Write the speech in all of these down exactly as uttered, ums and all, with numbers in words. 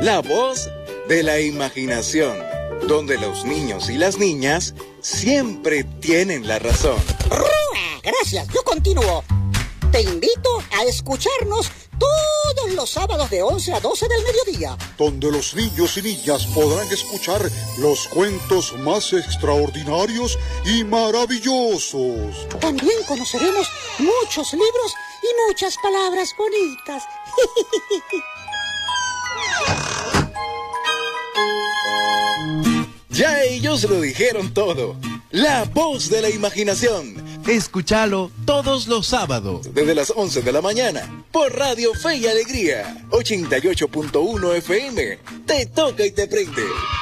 La voz de la imaginación, donde los niños y las niñas siempre tienen la razón. Gracias, yo continúo. Te invito a escucharnos todos los sábados de once a doce del mediodía, donde los niños y niñas podrán escuchar los cuentos más extraordinarios y maravillosos. También conoceremos muchos libros y muchas palabras bonitas. Ya ellos lo dijeron todo. La voz de la imaginación. Escúchalo todos los sábados desde las once de la mañana por Radio Fe y Alegría ochenta y ocho punto uno F M. Te toca y te prende.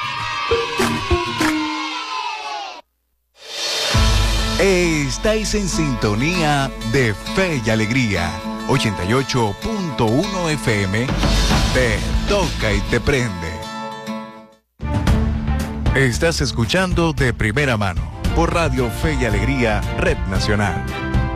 Estáis en sintonía de Fe y Alegría ochenta y ocho punto uno F M. Te toca y te prende. Estás escuchando de primera mano por Radio Fe y Alegría, Red Nacional.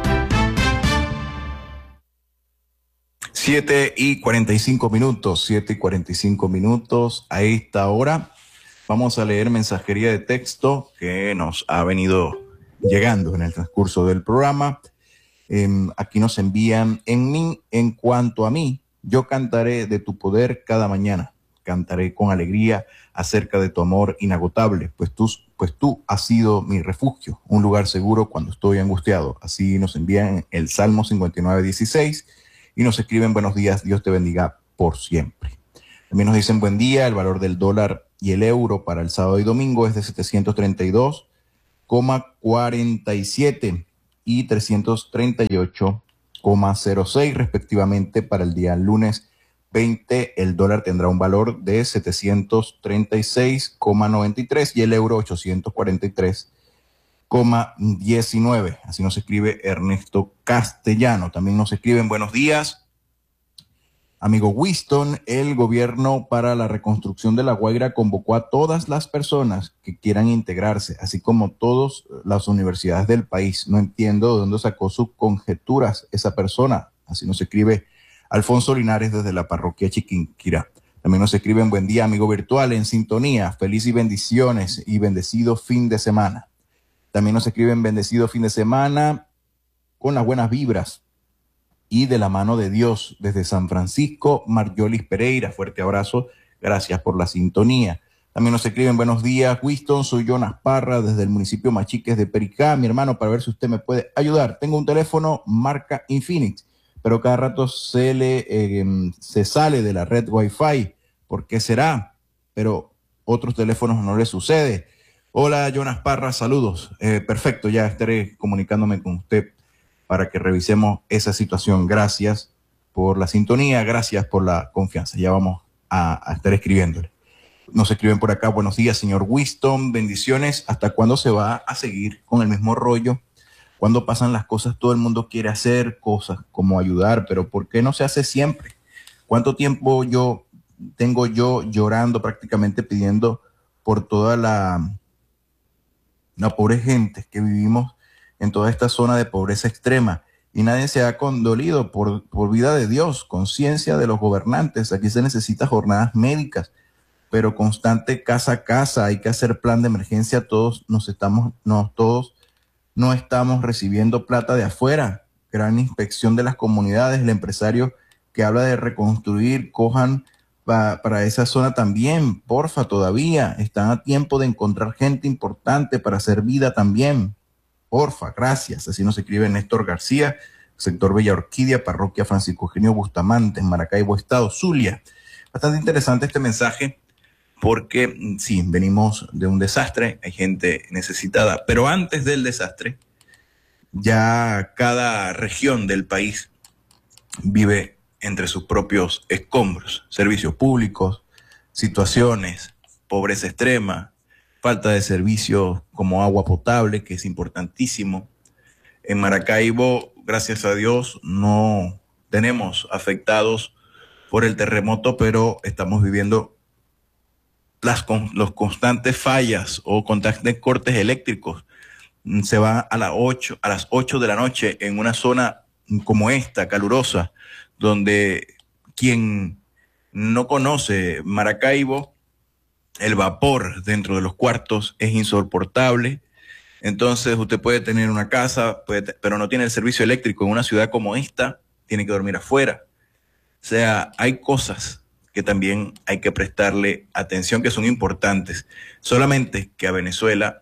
siete y cuarenta y cinco minutos, siete y cuarenta y cinco minutos. A esta hora vamos a leer mensajería de texto que nos ha venido llegando en el transcurso del programa. Eh, aquí nos envían: en mí, en cuanto a mí, yo cantaré de tu poder cada mañana. Cantaré con alegría acerca de tu amor inagotable, pues tú, pues tú has sido mi refugio, un lugar seguro cuando estoy angustiado. Así nos envían el Salmo cincuenta y nueve, dieciséis y nos escriben: buenos días, Dios te bendiga por siempre. También nos dicen: buen día, el valor del dólar y el euro para el sábado y domingo es de setecientos treinta y dos coma cuarenta y siete y trescientos treinta y ocho coma cero seis respectivamente. Para el día lunes veinte, el dólar tendrá un valor de setecientos treinta y seis coma noventa y tres y el euro ochocientos cuarenta y tres coma diecinueve. Así nos escribe Ernesto Castellano. También nos escriben: buenos días, amigo Winston. El gobierno para la reconstrucción de La Guaira convocó a todas las personas que quieran integrarse, así como todas las universidades del país. No entiendo de dónde sacó sus conjeturas esa persona. Así nos escribe Alfonso Linares desde la parroquia Chiquinquirá. También nos escriben: buen día, amigo virtual, en sintonía, feliz y bendiciones y bendecido fin de semana. También nos escriben: bendecido fin de semana con las buenas vibras y de la mano de Dios desde San Francisco, Marjolis Pereira. Fuerte abrazo, gracias por la sintonía. También nos escriben: buenos días, Winston, soy Jonas Parra desde el municipio Machiques de Pericá, mi hermano, para ver si usted me puede ayudar. Tengo un teléfono marca Infinix, pero cada rato se le eh, se sale de la red Wi-Fi. ¿Por qué será? Pero otros teléfonos no le sucede. Hola, Jonas Parra, saludos. Eh, perfecto, ya estaré comunicándome con usted para que revisemos esa situación. Gracias por la sintonía, gracias por la confianza. Ya vamos a, a estar escribiéndole. Nos escriben por acá: buenos días, señor Winston, bendiciones. ¿Hasta cuándo se va a seguir con el mismo rollo? Cuando pasan las cosas, todo el mundo quiere hacer cosas como ayudar, pero ¿por qué no se hace siempre? ¿Cuánto tiempo yo tengo yo llorando, prácticamente pidiendo por toda la, la pobre gente que vivimos en toda esta zona de pobreza extrema? Y nadie se ha condolido por, por vida de Dios, conciencia de los gobernantes. Aquí se necesitan jornadas médicas, pero constante casa a casa. Hay que hacer plan de emergencia. Todos nos estamos, no, todos no estamos recibiendo plata de afuera. Gran inspección de las comunidades. El empresario que habla de reconstruir, cojan pa, para esa zona también. Porfa, todavía están a tiempo de encontrar gente importante para hacer vida también. Porfa, gracias. Así nos escribe Néstor García, sector Bella Orquídea, parroquia Francisco Eugenio Bustamante, en Maracaibo, Estado Zulia. Bastante interesante este mensaje porque sí, venimos de un desastre, hay gente necesitada, pero antes del desastre, ya cada región del país vive entre sus propios escombros, servicios públicos, situaciones, pobreza extrema, falta de servicios como agua potable, que es importantísimo. En Maracaibo, gracias a Dios, no tenemos afectados por el terremoto, pero estamos viviendo las con, los constantes fallas o constantes cortes eléctricos. Se va a las ocho, a las ocho de la noche en una zona como esta, calurosa, donde quien no conoce Maracaibo, el vapor dentro de los cuartos es insoportable. Entonces usted puede tener una casa, puede, pero no tiene el servicio eléctrico en una ciudad como esta, tiene que dormir afuera. O sea, hay cosas que también hay que prestarle atención, que son importantes. Solamente que a Venezuela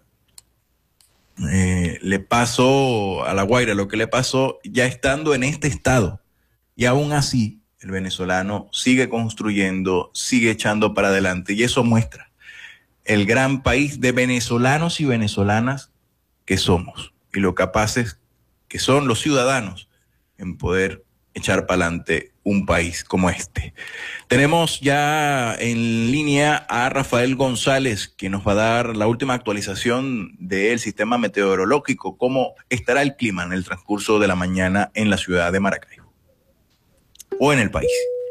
eh, le pasó, a La Guaira lo que le pasó ya estando en este estado. Y aún así, el venezolano sigue construyendo, sigue echando para adelante. Y eso muestra el gran país de venezolanos y venezolanas que somos y lo capaces que son los ciudadanos en poder echar para adelante un país como este. Tenemos ya en línea a Rafael González, que nos va a dar la última actualización del sistema meteorológico, cómo estará el clima en el transcurso de la mañana en la ciudad de Maracaibo o en el país.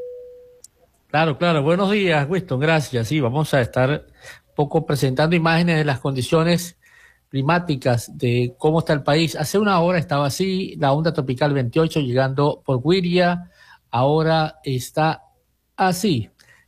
Claro, claro. Buenos días, Winston. Gracias. Sí, vamos a estar un poco presentando imágenes de las condiciones climáticas de cómo está el país. Hace una hora estaba así, la onda tropical veintiocho llegando por Guiria, ahora está así,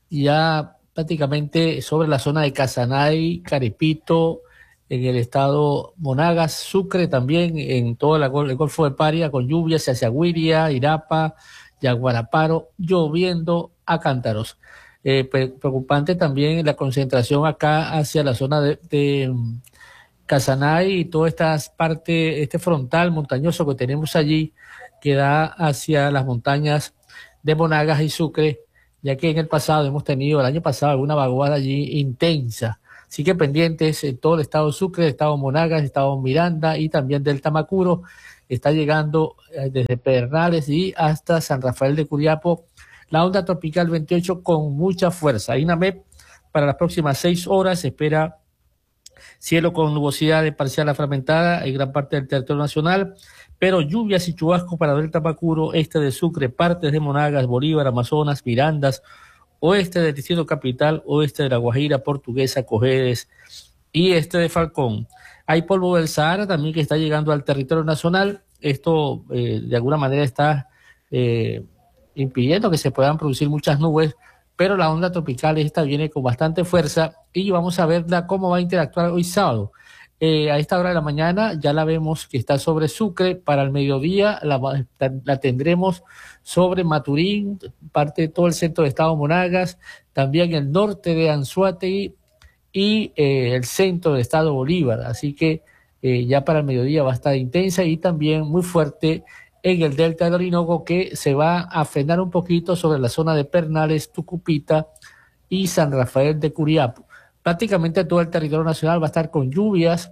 ya prácticamente sobre la zona de Casanay, Caripito, en el estado Monagas, Sucre también, en todo la, el Golfo de Paria, con lluvias hacia Guiria, Irapa, Yaguaraparo, lloviendo a cántaros. Eh, preocupante también la concentración acá hacia la zona de, de Casanay y toda esta parte, este frontal montañoso que tenemos allí, que da hacia las montañas de Monagas y Sucre, ya que en el pasado hemos tenido, el año pasado, alguna vaguada allí intensa. Así que pendientes en todo el estado Sucre, el estado Monagas, el estado Miranda y también del Tamacuro, está llegando desde Pedernales y hasta San Rafael de Curiapo, la onda tropical veintiocho con mucha fuerza. INAMEP para las próximas seis horas espera cielo con nubosidad de parcial a fragmentada en gran parte del territorio nacional, pero lluvias y chubascos para el Tamacuro, este de Sucre, partes de Monagas, Bolívar, Amazonas, Mirandas, oeste del Distrito Capital, oeste de La Guajira, Portuguesa, Cojedes y este de Falcón. Hay polvo del Sahara también que está llegando al territorio nacional. Esto eh, de alguna manera está eh, impidiendo que se puedan producir muchas nubes, pero la onda tropical esta viene con bastante fuerza y vamos a verla cómo va a interactuar hoy sábado. Eh, a esta hora de la mañana ya la vemos que está sobre Sucre, para el mediodía la, la tendremos sobre Maturín, parte de todo el centro de estado Monagas, también el norte de Anzoátegui y eh, el centro del estado Bolívar, así que eh, ya para el mediodía va a estar intensa y también muy fuerte en el delta del Orinoco, que se va a frenar un poquito sobre la zona de Pernales, Tucupita y San Rafael de Curiapo. Prácticamente todo el territorio nacional va a estar con lluvias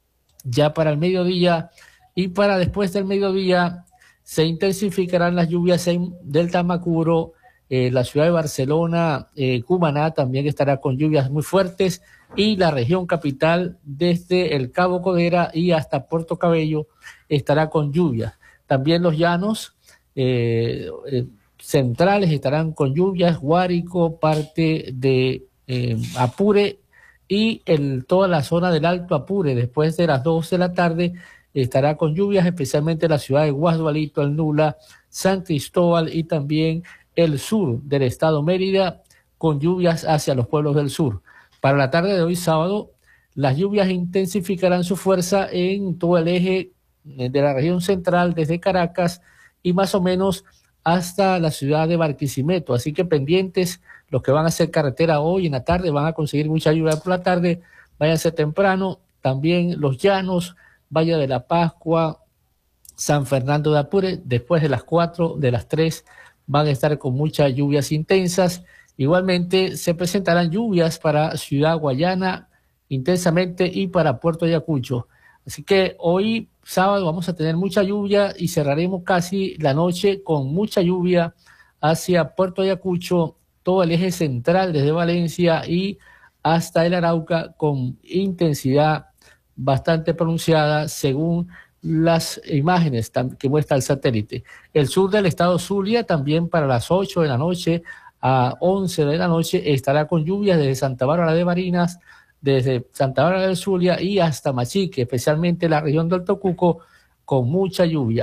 ya para el mediodía, y para después del mediodía se intensificarán las lluvias en del Tamacuro, eh, la ciudad de Barcelona, eh, Cumaná también estará con lluvias muy fuertes, y la región capital desde el Cabo Codera y hasta Puerto Cabello estará con lluvias. También los llanos eh, eh, centrales estarán con lluvias, Guárico, parte de eh, Apure y el, toda la zona del Alto Apure después de las dos de la tarde estará con lluvias, especialmente la ciudad de Guasdualito, el Nula, San Cristóbal y también el sur del estado Mérida, con lluvias hacia los pueblos del sur. Para la tarde de hoy sábado, las lluvias intensificarán su fuerza en todo el eje de la región central, desde Caracas y más o menos hasta la ciudad de Barquisimeto, así que pendientes los que van a hacer carretera hoy en la tarde, van a conseguir mucha lluvia por la tarde, váyanse temprano. También los llanos, Valle de la Pascua, San Fernando de Apure, después de las cuatro, de las tres, van a estar con muchas lluvias intensas. Igualmente se presentarán lluvias para Ciudad Guayana intensamente y para Puerto Ayacucho. Así que hoy sábado vamos a tener mucha lluvia y cerraremos casi la noche con mucha lluvia hacia Puerto Ayacucho, todo el eje central desde Valencia y hasta el Arauca, con intensidad bastante pronunciada según las imágenes que muestra el satélite. El sur del estado Zulia también para las ocho de la noche a once de la noche estará con lluvias desde Santa Bárbara de Barinas, desde Santa Bárbara del Zulia y hasta Machique, especialmente la región del Tocuco, con mucha lluvia.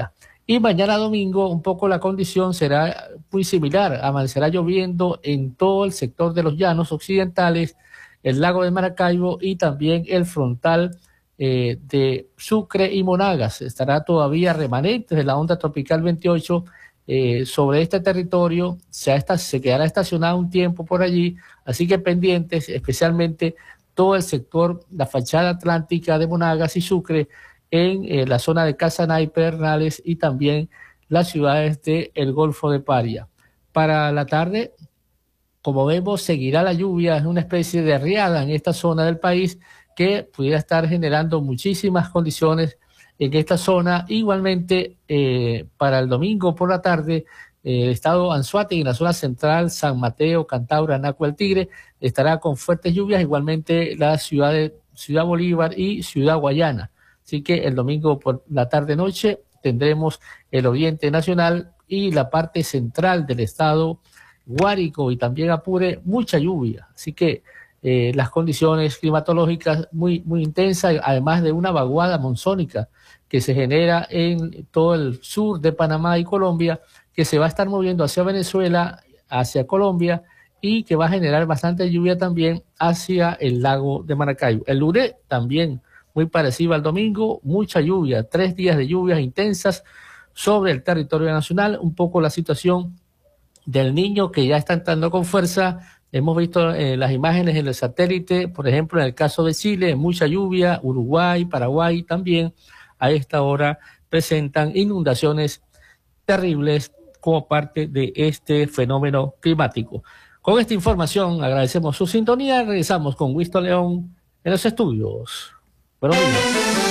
Y mañana domingo un poco la condición será muy similar, amanecerá lloviendo en todo el sector de los llanos occidentales, el lago de Maracaibo y también el frontal eh, de Sucre y Monagas. Estará todavía remanente de la onda tropical veintiocho eh, sobre este territorio, se, esta, se quedará estacionado un tiempo por allí, así que pendientes, especialmente todo el sector, la fachada atlántica de Monagas y Sucre, en eh, la zona de Casanay, Pedernales y también las ciudades del Golfo de Paria. Para la tarde, como vemos, seguirá la lluvia, es una especie de riada en esta zona del país que pudiera estar generando muchísimas condiciones en esta zona. Igualmente, eh, para el domingo por la tarde, eh, el estado Anzoátegui, en la zona central, San Mateo, Cantaura, Anaco, El Tigre, estará con fuertes lluvias, igualmente la ciudad de Ciudad Bolívar y Ciudad Guayana. Así que el domingo por la tarde-noche tendremos el oriente nacional y la parte central del estado, Guárico y también Apure, mucha lluvia. Así que eh, las condiciones climatológicas muy, muy intensas, además de una vaguada monzónica que se genera en todo el sur de Panamá y Colombia, que se va a estar moviendo hacia Venezuela, hacia Colombia, y que va a generar bastante lluvia también hacia el lago de Maracaibo. El lunes también muy parecido al domingo, mucha lluvia, tres días de lluvias intensas sobre el territorio nacional, un poco la situación del Niño que ya está entrando con fuerza. Hemos visto eh, las imágenes en el satélite, por ejemplo, en el caso de Chile, mucha lluvia, Uruguay, Paraguay también a esta hora presentan inundaciones terribles como parte de este fenómeno climático. Con esta información agradecemos su sintonía, regresamos con Winston León en los estudios. Buenos días.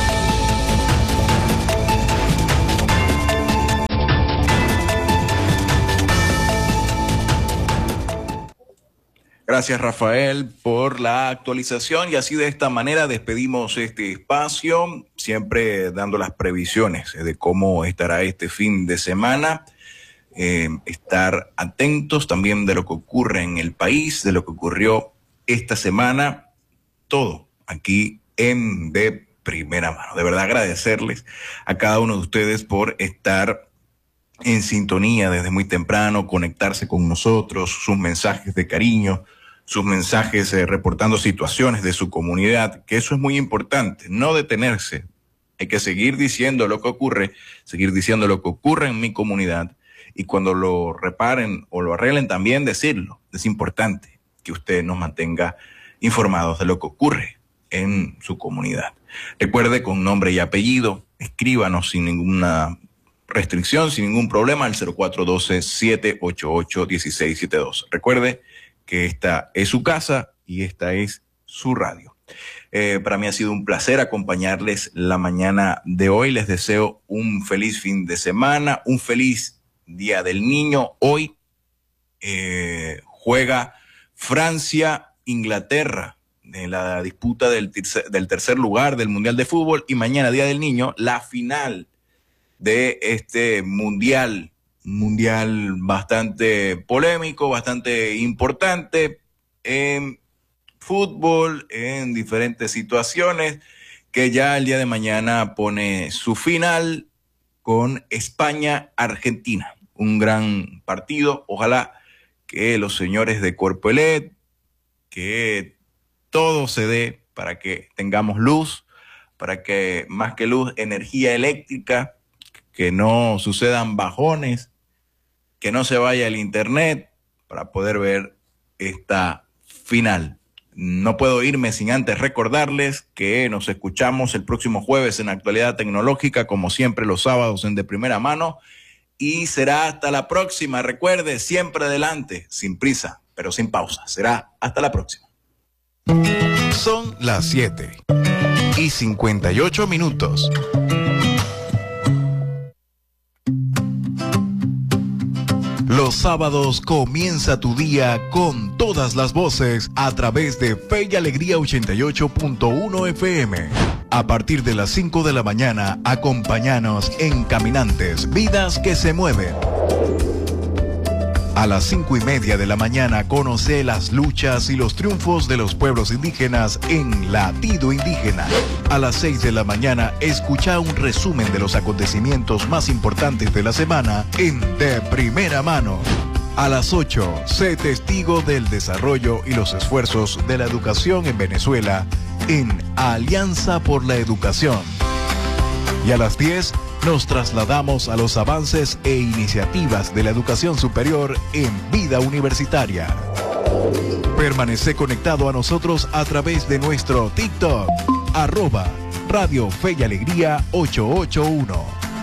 Gracias, Rafael, por la actualización, y así de esta manera despedimos este espacio, siempre dando las previsiones de cómo estará este fin de semana. Eh, estar atentos también de lo que ocurre en el país, de lo que ocurrió esta semana, todo aquí en De Primera Mano. De verdad agradecerles a cada uno de ustedes por estar en sintonía desde muy temprano, conectarse con nosotros, sus mensajes de cariño, sus mensajes eh, reportando situaciones de su comunidad, que eso es muy importante, no detenerse. Hay que seguir diciendo lo que ocurre, seguir diciendo lo que ocurre en mi comunidad, y cuando lo reparen o lo arreglen también decirlo. Es importante que usted nos mantenga informados de lo que ocurre en su comunidad. Recuerde, con nombre y apellido, escríbanos sin ninguna restricción, sin ningún problema, al cero cuatro uno dos, siete ocho ocho, uno seis siete dos. Recuerde que esta es su casa y esta es su radio. Eh, para mí ha sido un placer acompañarles la mañana de hoy. Les deseo un feliz fin de semana, un feliz Día del Niño. Hoy eh, juega Francia-Inglaterra en la disputa del tercer, del tercer lugar del Mundial de Fútbol, y mañana, Día del Niño, la final de este Mundial, mundial bastante polémico, bastante importante en fútbol, en diferentes situaciones, que ya el día de mañana pone su final con España-Argentina. Un gran partido. Ojalá que los señores de Cuerpo Elet, que todo se dé para que tengamos luz, para que más que luz, energía eléctrica, que no sucedan bajones, que no se vaya el internet, para poder ver esta final. No puedo irme sin antes recordarles que nos escuchamos el próximo jueves en Actualidad Tecnológica, como siempre los sábados en De Primera Mano, y será hasta la próxima. Recuerde, siempre adelante, sin prisa, pero sin pausa. Será hasta la próxima. Son las siete y cincuenta y ocho minutos. Los sábados comienza tu día con todas las voces a través de Fe y Alegría ochenta y ocho punto uno F M. A partir de las cinco de la mañana, acompáñanos en Caminantes, Vidas que se Mueven. A las cinco y media de la mañana conoce las luchas y los triunfos de los pueblos indígenas en Latido Indígena. A las seis de la mañana escucha un resumen de los acontecimientos más importantes de la semana en De Primera Mano. A las ocho, sé testigo del desarrollo y los esfuerzos de la educación en Venezuela en Alianza por la Educación. Y a las diez, nos trasladamos a los avances e iniciativas de la educación superior en Vida Universitaria. Permanece conectado a nosotros a través de nuestro TikTok, arroba Radio Fe y Alegría ochocientos ochenta y uno.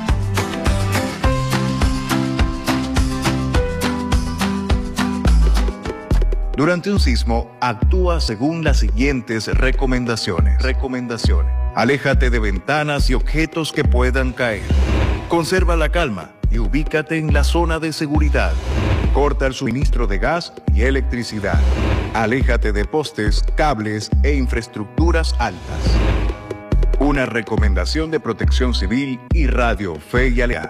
Durante un sismo, actúa según las siguientes recomendaciones. Recomendaciones. Aléjate de ventanas y objetos que puedan caer. Conserva la calma y ubícate en la zona de seguridad. Corta el suministro de gas y electricidad. Aléjate de postes, cables e infraestructuras altas. Una recomendación de Protección Civil y Radio Fe y Alegría.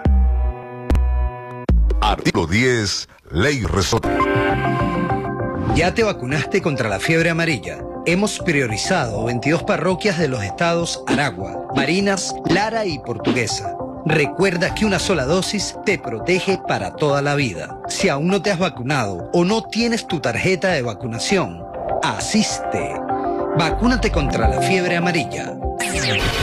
Artículo diez, Ley Resort. ¿Ya te vacunaste contra la fiebre amarilla? Hemos priorizado veintidós parroquias de los estados Aragua, Barinas, Lara y Portuguesa. Recuerda que una sola dosis te protege para toda la vida. Si aún no te has vacunado o no tienes tu tarjeta de vacunación, asiste. Vacúnate contra la fiebre amarilla.